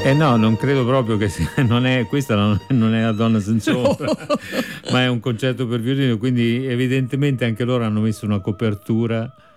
No, non credo proprio che non è questa, non è La donna senza ombra, ma è un concerto per violino, quindi evidentemente anche loro hanno messo una copertura